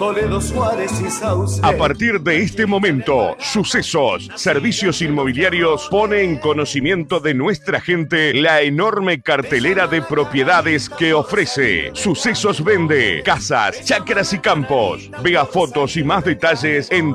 Toledo, Suárez y Sauce. A partir de este momento, Sucesos Servicios Inmobiliarios pone en conocimiento de nuestra gente la enorme cartelera de propiedades que ofrece. Sucesos vende casas, chacras y campos. Vea fotos y más detalles en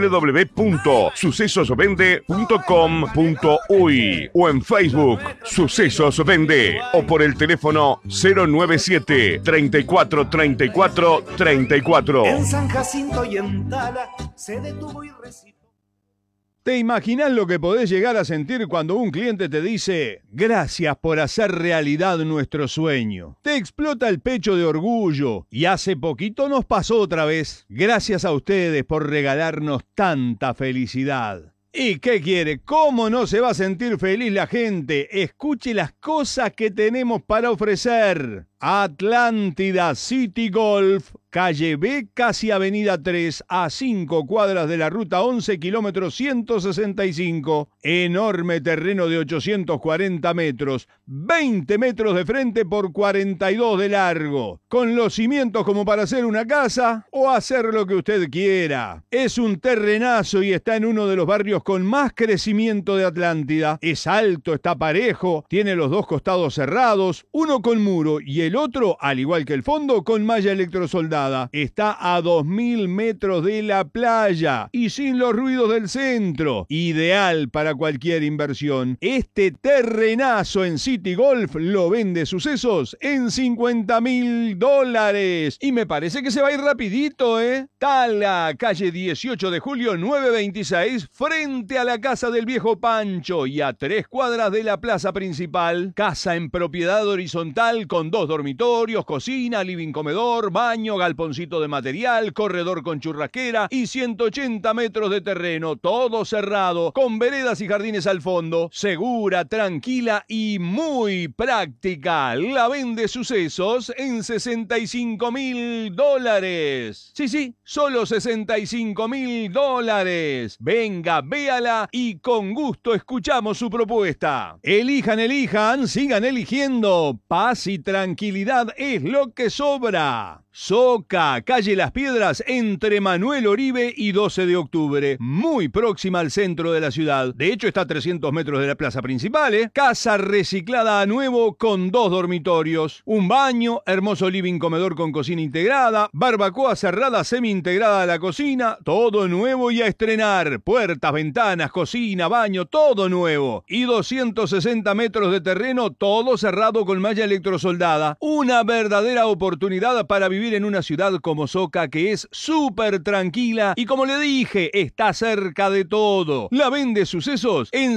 www.sucesosvende.com.uy o en Facebook Sucesos Vende o por el teléfono 097 34 34 34. En San Jacinto y en Tala se detuvo y recitó. ¿Te imaginas lo que podés llegar a sentir cuando un cliente te dice gracias por hacer realidad nuestro sueño? Te explota el pecho de orgullo y hace poquito nos pasó otra vez. Gracias a ustedes por regalarnos tanta felicidad. ¿Y qué quiere? ¿Cómo no se va a sentir feliz la gente? Escuche las cosas que tenemos para ofrecer. Atlántida City Golf, calle B, casi avenida 3, a 5 cuadras de la ruta 11, kilómetro 165. Enorme terreno de 840 metros, 20 metros de frente por 42 de largo. Con los cimientos como para hacer una casa o hacer lo que usted quiera. Es un terrenazo y está en uno de los barrios con más crecimiento de Atlántida. Es alto, está parejo, tiene los dos costados cerrados, uno con muro y el otro, al igual que el fondo, con malla electrosoldada. Está a 2000 metros de la playa y sin los ruidos del centro. Ideal para cualquier inversión. Este terrenazo en City Golf lo vende Sucesos en $50.000. Y me parece que se va a ir rapidito, ¿eh? Tala, calle 18 de julio 926, frente a la casa del viejo Pancho y a 3 cuadras de la plaza principal. Casa en propiedad horizontal con 2 dormitorios, cocina, living comedor, baño, galponcito de material, corredor con churrasquera y 180 metros de terreno, todo cerrado, con veredas y jardines al fondo. Segura, tranquila y muy práctica. La vende Sucesos en $65.000. Sí, solo $65.000. Venga, véala y con gusto escuchamos su propuesta. Elijan, sigan eligiendo. Paz y tranquilidad es lo que sobra. Soca, calle Las Piedras, entre Manuel Oribe y 12 de octubre, muy próxima al centro de la ciudad. De hecho, está a 300 metros de la plaza principal, ¿eh? Casa reciclada a nuevo con 2 dormitorios, un baño, hermoso living comedor con cocina integrada, barbacoa cerrada semi-integrada a la cocina, todo nuevo y a estrenar. Puertas, ventanas, cocina, baño, todo nuevo. Y 260 metros de terreno, todo cerrado con malla electrosoldada. Una verdadera oportunidad para vivir en una ciudad como Soca, que es súper tranquila y, como le dije, está cerca de todo. La vende Sucesos en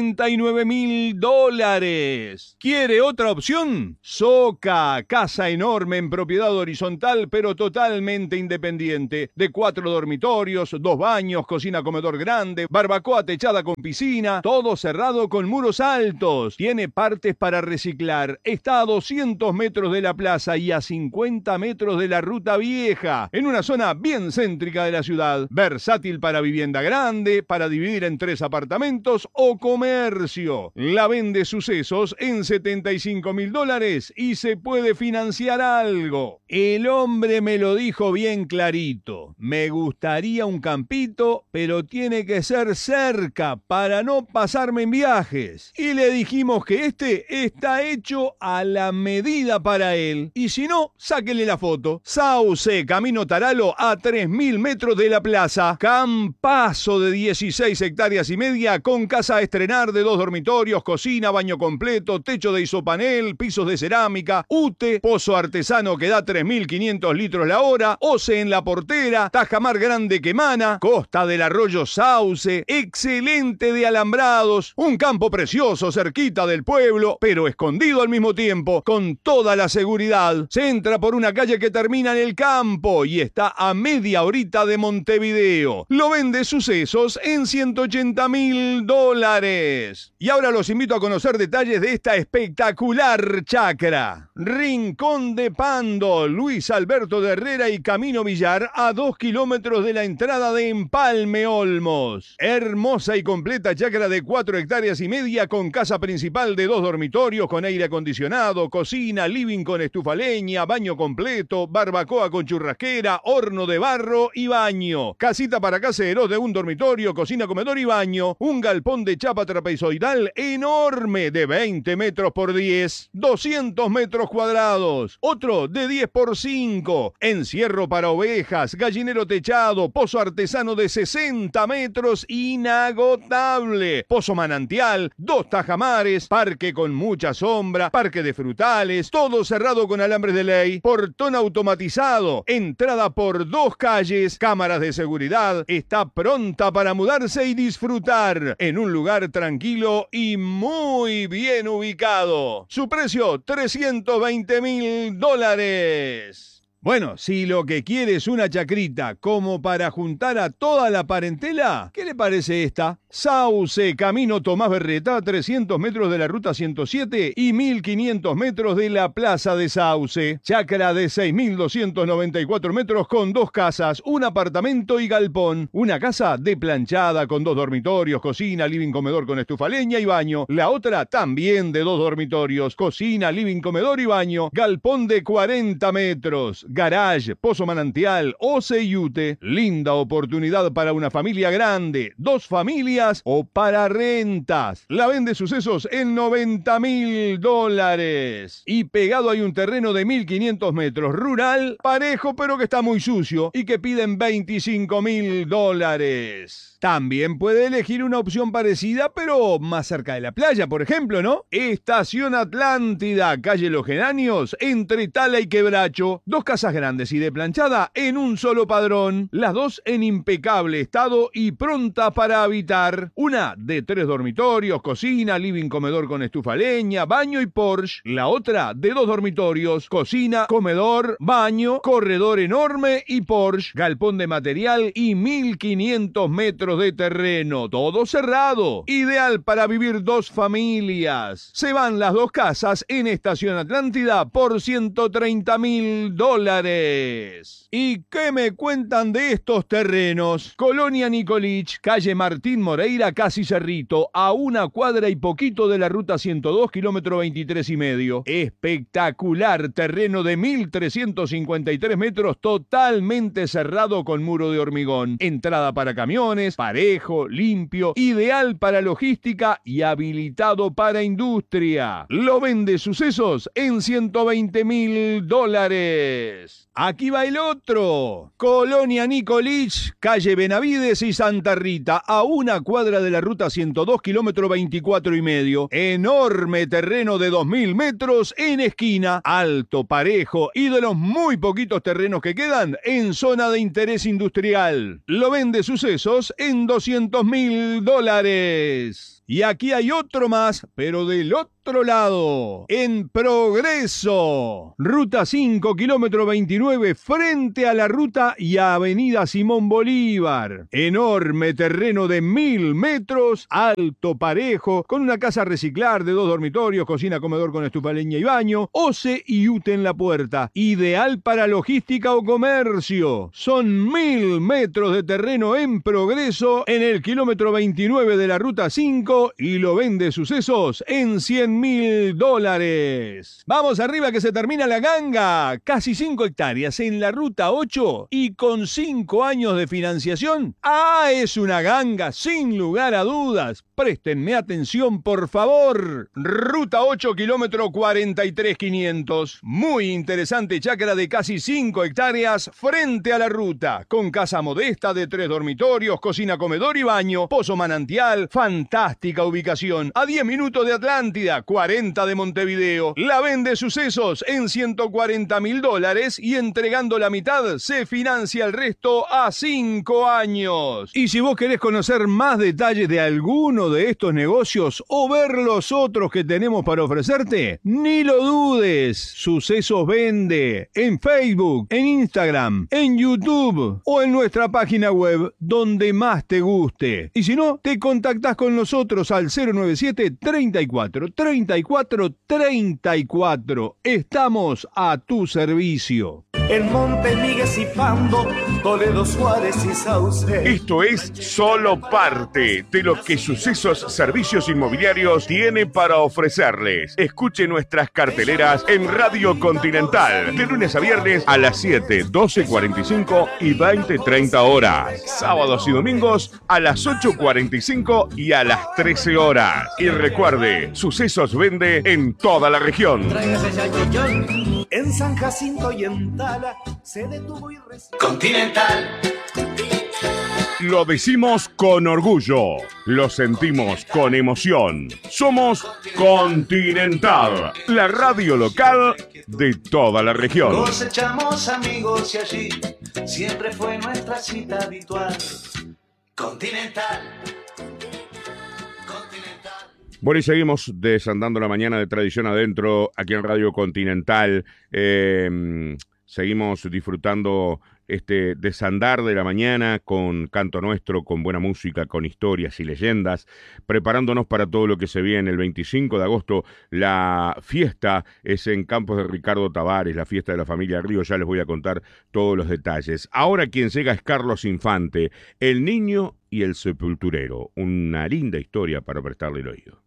$79.000. ¿Quiere otra opción? Soca, casa enorme en propiedad horizontal pero totalmente independiente, de 4 dormitorios, 2 baños, cocina comedor grande, barbacoa techada con piscina, todo cerrado con muros altos. Tiene partes para reciclar, está a 200 metros de la plaza y a 50 metros de la ruta vieja, en una zona bien céntrica de la ciudad. Versátil para vivienda grande, para dividir en 3 apartamentos o comercio. La vende Sucesos en $75.000 y se puede financiar algo. El hombre me lo dijo bien clarito. Me gustaría un campito, pero tiene que ser cerca para no pasarme en viajes. Y le dijimos que este está hecho a la medida para él. Y si no, sáquenle la foto. Sauce, camino Taralo, a 3.000 metros de la plaza. Campazo de 16 hectáreas y media, con casa a estrenar de 2 dormitorios, cocina, baño completo, techo de isopanel, pisos de cerámica, UTE, pozo artesano que da 3.500 litros la hora, OCE en la portera, tajamar grande que emana, costa del arroyo Sauce, excelente de alambrados, un campo precioso cerquita del pueblo, pero escondido al mismo tiempo, con toda la seguridad. Se entra por una calle que termina en el campo y está a media horita de Montevideo. Lo vende Sucesos en $180.000. Y ahora los invito a conocer detalles de esta espectacular chacra. Rincón de Pando, Luis Alberto de Herrera y Camino Villar, a 2 kilómetros de la entrada de Empalme Olmos. Hermosa y completa chacra de 4 hectáreas y media, con casa principal de 2 dormitorios, con aire acondicionado, cocina, living con estufa leña, baño completo, barbacoa con churrasquera, horno de barro y baño. Casita para caseros de un dormitorio, cocina, comedor y baño. Un galpón de chapa trapezoidal enorme de 20 metros por 10, 200 metros cuadrados. Otro de 10 por 5. Encierro para ovejas, gallinero techado, pozo artesano de 60 metros inagotable. Pozo manantial, 2 tajamares, parque con mucha sombra, parque de frutales, todo cerrado con alambres de ley, portón automatizado, entrada por 2 calles, cámaras de seguridad, está pronta para mudarse y disfrutar en un lugar tranquilo y muy bien ubicado. Su precio, $320.000. Bueno, si lo que quiere es una chacrita como para juntar a toda la parentela, ¿qué le parece esta? Sauce, Camino Tomás Berreta, 300 metros de la Ruta 107 y 1.500 metros de la Plaza de Sauce. Chacra de 6.294 metros con 2 casas, un apartamento y galpón. Una casa de planchada con 2 dormitorios, cocina, living, comedor con estufa leña y baño. La otra también de 2 dormitorios, cocina, living, comedor y baño. Galpón de 40 metros. Garage, pozo manantial, OCE y UTE. Linda oportunidad para una familia grande, 2 familias o para rentas. La vende Sucesos en $90.000. Y pegado hay un terreno de 1.500 metros, rural, parejo pero que está muy sucio y que piden $25.000. También puede elegir una opción parecida, pero más cerca de la playa, por ejemplo, ¿no? Estación Atlántida, calle Los Geranios, entre Tala y Quebracho. 2 casas grandes y de planchada en un solo padrón. Las 2 en impecable estado y pronta para habitar. Una de 3 dormitorios, cocina, living, comedor con estufa leña, baño y Porsche. La otra de 2 dormitorios, cocina, comedor, baño, corredor enorme y Porsche. Galpón de material y 1.500 metros de terreno, todo cerrado, ideal para vivir 2 familias. Se van las 2 casas en Estación Atlántida por $130.000. ¿Y qué me cuentan de estos terrenos? Colonia Nicolich, calle Martín Moreira, casi Cerrito, a 1 cuadra y poquito de la Ruta 102, kilómetro 23,5. Espectacular terreno de 1.353 metros, totalmente cerrado con muro de hormigón. Entrada para camiones, parejo, limpio, ideal para logística y habilitado para industria. Lo vende Sucesos en $120.000. Aquí va el otro. Colonia Nicolich, calle Benavides y Santa Rita, a 1 cuadra de la Ruta 102, kilómetro 24,5. Enorme terreno de 2.000 metros en esquina, alto, parejo y de los muy poquitos terrenos que quedan en zona de interés industrial. Lo vende Sucesos en $200.000. Y aquí hay otro más, pero del otro lado, en Progreso. Ruta 5, kilómetro 29, frente a la ruta y a Avenida Simón Bolívar. Enorme terreno de 1.000 metros, alto, parejo, con una casa a reciclar de 2 dormitorios, cocina, comedor con estufa leña y baño, OCE y UTE en la puerta. Ideal para logística o comercio. Son 1.000 metros de terreno en Progreso, en el kilómetro 29 de la Ruta 5, y lo vende Sucesos en $100.000. Vamos arriba que se termina la ganga. Casi 5 hectáreas en la Ruta 8 y con 5 años de financiación. ¡Ah, es una ganga, sin lugar a dudas! Préstenme atención, por favor. Ruta 8, kilómetro 43,500. Muy interesante chacra de casi 5 hectáreas frente a la ruta, con casa modesta de 3 dormitorios, cocina, comedor y baño, pozo manantial, fantástica ubicación, a 10 minutos de Atlántida, 40 de Montevideo. La vende Sucesos en $140.000 y entregando la mitad se financia el resto a 5 años. Y si vos querés conocer más detalles de alguno de estos negocios o ver los otros que tenemos para ofrecerte, ni lo dudes. Sucesos vende en Facebook, en Instagram, en YouTube o en nuestra página web, donde más te guste. Y si no, te contactás con nosotros al 097 34 34 34. Estamos a tu servicio. En Monte Miguel y Pando, Toledo, Suárez y Sauce. Esto es solo parte de lo que sucede Sucesos Servicios Inmobiliarios tiene para ofrecerles. Escuche nuestras carteleras en Radio Continental, de lunes a viernes a las 7, 12:45 y 20:30 horas. Sábados y domingos a las 8:45 y a las 13 horas. Y recuerde, Sucesos vende en toda la región. En San Jacinto y en Tala se detuvo y recibió. Continental. Lo decimos con orgullo, lo sentimos con emoción. Somos Continental, la radio local de toda la región. Cosechamos amigos y allí siempre fue nuestra cita habitual. Continental. Continental. Bueno, y seguimos desandando la mañana de Tradición Adentro aquí en Radio Continental. Seguimos disfrutando este desandar de la mañana con canto nuestro, con buena música, con historias y leyendas, preparándonos para todo lo que se viene el 25 de agosto. La fiesta es en Campos de Ricardo Tavares, la fiesta de la familia Río, ya les voy a contar todos los detalles. Ahora quien llega es Carlos Infante, el niño y el sepulturero, una linda historia para prestarle el oído.